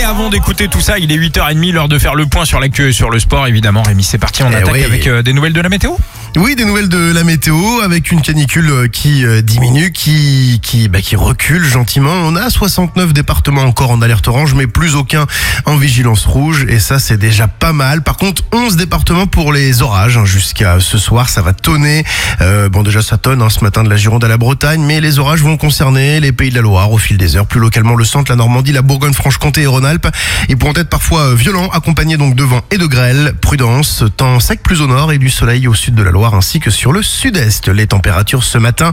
avant d'écouter tout ça, il est 8h30, l'heure de faire le point sur l'actu et sur le sport. Évidemment, Rémi, c'est parti, on attaque avec des nouvelles de la météo. Oui, des nouvelles de la météo avec une canicule qui diminue, qui recule gentiment. On a 69 départements encore en alerte orange, mais plus aucun en vigilance rouge. Et ça, c'est déjà pas mal. Par contre, 11 départements pour les orages. Jusqu'à ce soir, ça va tonner. Déjà, ça tonne ce matin de la Gironde à la Bretagne, mais les orages vont concerner les Pays de la Loire au fil des heures. Plus localement, le centre, la Normandie, la Bourgogne-Franche-Comté et Rhône-Alpes. Ils pourront être parfois violents, accompagnés donc de vent et de grêle. Prudence, temps sec plus au nord et du soleil au sud de la Loire, ainsi que sur le sud-est. Les températures ce matin,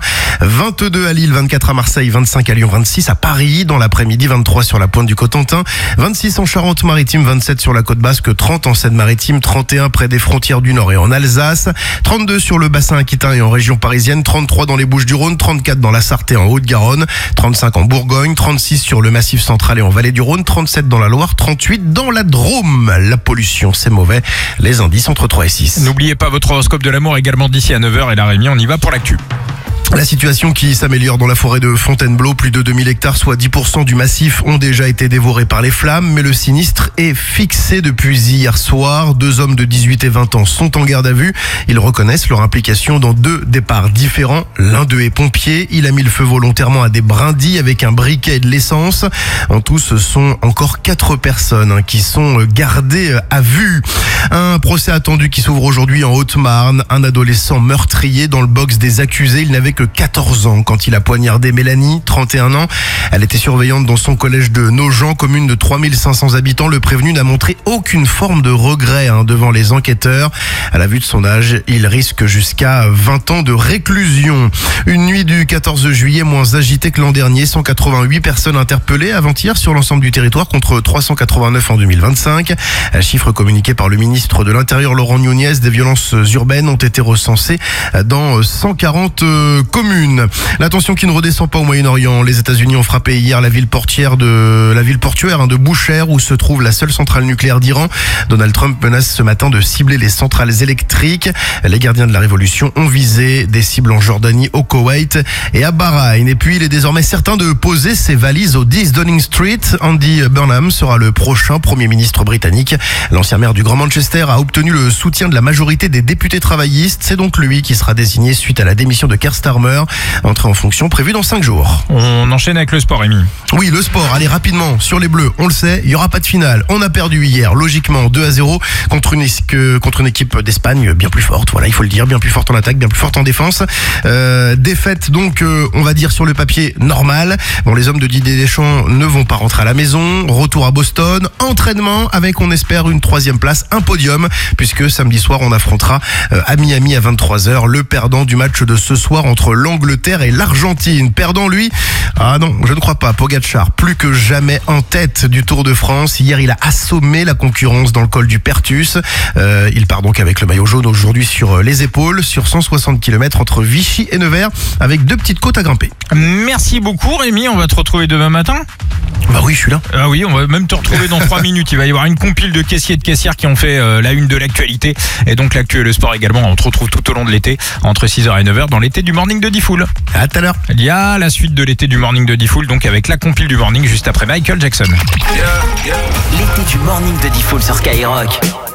22 à Lille, 24 à Marseille, 25 à Lyon, 26 à Paris. Dans l'après-midi, 23 sur la pointe du Cotentin, 26 en Charente-Maritime, 27 sur la côte basque, 30 en Seine-Maritime, 31 près des frontières du Nord et en Alsace, 32 sur le bassin aquitain et en région parisienne, 33 dans les Bouches-du-Rhône, 34 dans la Sarthe et en Haute-Garonne, 35 en Bourgogne, 36 sur le Massif central et en Vallée du Rhône, 37 dans la Loire, 38 dans la Drôme. La pollution, c'est mauvais. Les indices entre 3 et 6. N'oubliez pas votre horoscope de l'amour également d'ici à 9h. Et là, Rémi, on y va pour l'actu. La situation qui s'améliore dans la forêt de Fontainebleau, plus de 2000 hectares, soit 10% du massif, ont déjà été dévorés par les flammes, mais le sinistre est fixé depuis hier soir. 2 hommes de 18 et 20 ans sont en garde à vue. Ils reconnaissent leur implication dans 2 départs différents. L'un d'eux est pompier. Il a mis le feu volontairement à des brindilles avec un briquet et de l'essence. En tout, ce sont encore 4 personnes qui sont gardées à vue. Un procès attendu qui s'ouvre aujourd'hui en Haute-Marne. Un adolescent meurtrier dans le box des accusés. Il n'avait que 14 ans quand il a poignardé Mélanie, 31 ans. Elle était surveillante dans son collège de Nogent, commune de 3500 habitants. Le prévenu n'a montré aucune forme de regret devant les enquêteurs. À la vue de son âge, il risque jusqu'à 20 ans de réclusion. Une nuit du 14 juillet moins agitée que l'an dernier. 188 personnes interpellées avant-hier sur l'ensemble du territoire contre 389 en 2025. Chiffre communiqué par le ministre de l'Intérieur Laurent Nunez. Des violences urbaines ont été recensées dans 140 communes. La tension qui ne redescend pas au Moyen-Orient. Les États-Unis ont frappé hier la ville portuaire de Boucher, où se trouve la seule centrale nucléaire d'Iran. Donald Trump menace ce matin de cibler les centrales électriques. Les gardiens de la révolution ont visé des cibles en Jordanie, au Koweït et à Bahreïn. Et puis, il est désormais certain de poser ses valises au 10 Downing Street. Andy Burnham sera le prochain Premier ministre britannique. L'ancien maire du Grand Manchester a obtenu le soutien de la majorité des députés travaillistes. C'est donc lui qui sera désigné suite à la démission de Keir Starmer. Entrée en fonction prévue dans 5 jours. On enchaîne avec le sport, Rémi. Oui, le sport. Allez, rapidement, sur les Bleus, on le sait, il n'y aura pas de finale. On a perdu hier, logiquement, 2-0 contre une équipe d'Espagne bien plus forte. Voilà, il faut le dire, bien plus forte en attaque, bien plus forte en défense. Défaite, donc, on va dire sur le papier, normal. Bon, les hommes de Didier Deschamps ne vont pas rentrer à la maison. Retour à Boston. Entraînement avec, on espère, une 3e place, un podium, puisque samedi soir, on affrontera à Miami à 23h le perdant du match de ce soir entre l'Angleterre et l'Argentine. Perdant, lui, ah non, je ne crois pas. Pogačar, plus que jamais en tête du Tour de France. Hier, il a assommé la concurrence dans le col du Pertus. Il part donc avec le maillot jaune aujourd'hui sur les épaules, sur 160 km entre Vichy et Nevers, avec 2 petites côtes à grimper. Merci beaucoup, Rémi. On va te retrouver demain matin. Bah oui, je suis là. Ah oui, on va même te retrouver dans 3 minutes. Il va y avoir une compile de caissiers et de caissières qui ont fait la une de l'actualité. Et donc l'actu et le sport également. On te retrouve tout au long de l'été, entre 6h et 9h, dans l'été du Morning de Diffoul. À tout à l'heure. Il y a la suite de l'été du Morning de Diffoul, donc avec la compile du Morning juste après Michael Jackson. L'été du Morning de Diffoul sur Skyrock.